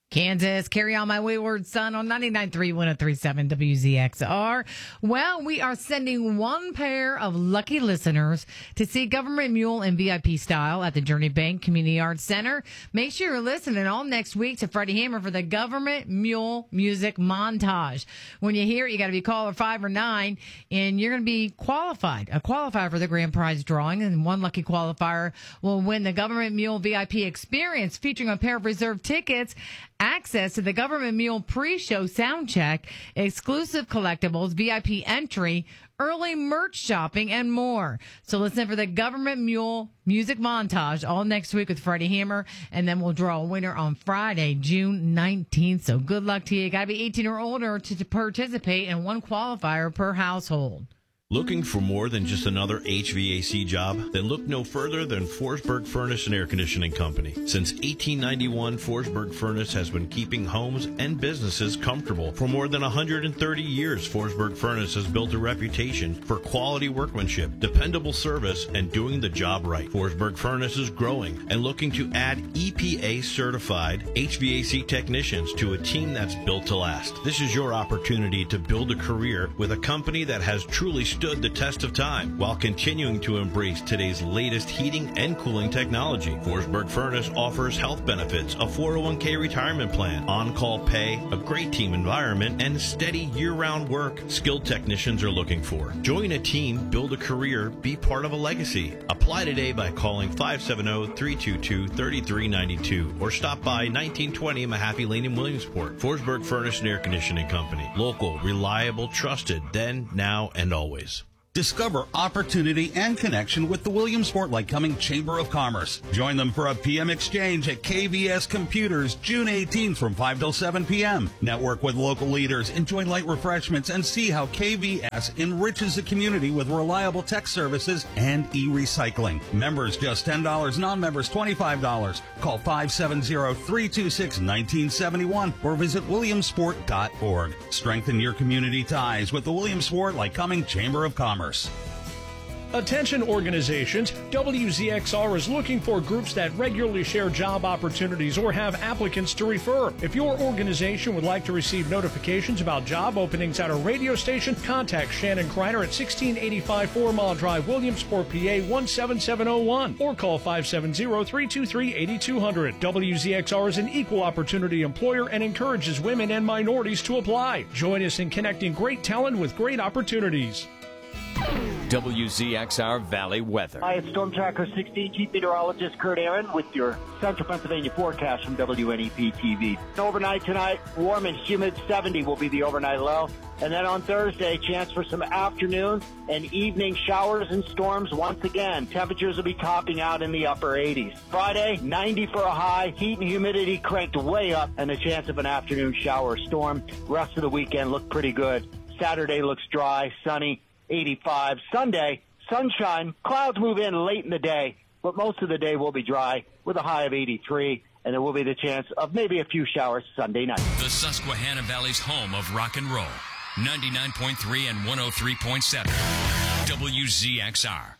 Kansas, carry on my wayward son on 99.3, 103.7 WZXR. Well, we are sending one pair of lucky listeners to see Government Mule in VIP style at the Journey Bank Community Arts Center. Make sure you're listening all next week to Freddie Hammer for the Government Mule Music Montage. When you hear it, you got to be caller 5 or 9, and you're going to be qualified, a qualifier for the grand prize drawing, and one lucky qualifier will win the Government Mule VIP experience featuring a pair of reserved tickets, access to the Government Mule pre-show sound check, exclusive collectibles, VIP entry, early merch shopping, and more. So listen for the Government Mule Music Montage all next week with Freddie Hammer, and then we'll draw a winner on Friday, June 19th. So good luck to you. You got to be 18 or older to participate, and one qualifier per household. Looking for more than just another HVAC job? Then look no further than Forsberg Furnace and Air Conditioning Company. Since 1891, Forsberg Furnace has been keeping homes and businesses comfortable. For more than 130 years, Forsberg Furnace has built a reputation for quality workmanship, dependable service, and doing the job right. Forsberg Furnace is growing and looking to add EPA-certified HVAC technicians to a team that's built to last. This is your opportunity to build a career with a company that has truly stood the test of time while continuing to embrace today's latest heating and cooling technology. Forsberg Furnace offers health benefits, a 401k retirement plan, on-call pay, a great team environment, and steady year-round work skilled technicians are looking for. Join a team, build a career, be part of a legacy. Apply today by calling 570-322-3392 or stop by 1920 Mahaffey Lane in Williamsport. Forsberg Furnace and Air Conditioning Company. Local, reliable, trusted, then, now, and always. Discover opportunity and connection with the Williamsport Lycoming Chamber of Commerce. Join them for a PM exchange at KVS Computers June 18th from 5 till 7 p.m. Network with local leaders, enjoy light refreshments, and see how KVS enriches the community with reliable tech services and e-recycling. Members just $10, non-members $25. Call 570-326-1971 or visit williamsport.org. Strengthen your community ties with the Williamsport Lycoming Chamber of Commerce. Attention organizations, WZXR is looking for groups that regularly share job opportunities or have applicants to refer. If your organization would like to receive notifications about job openings at a radio station, contact Shannon Kreiner at 1685 4 Mile Drive, Williamsport, PA 17701, or call 570-323-8200. WZXR is an equal opportunity employer and encourages women and minorities to apply. Join us in connecting great talent with great opportunities. WZXR Valley weather. Hi, it's Storm Tracker 16 Chief Meteorologist Kurt Aaron with your Central Pennsylvania forecast from WNEP TV. Overnight tonight, warm and humid, 70 will be the overnight low. And then on Thursday, chance for some afternoon and evening showers and storms once again. Temperatures will be topping out in the upper 80s. Friday, 90 for a high, heat and humidity cranked way up, and a chance of an afternoon shower or storm. Rest of the weekend look pretty good. Saturday looks dry, sunny, 85. Sunday, sunshine. Clouds move in late in the day, but most of the day will be dry with a high of 83, and there will be the chance of maybe a few showers Sunday night. The Susquehanna Valley's home of rock and roll. 99.3 and 103.7. WZXR.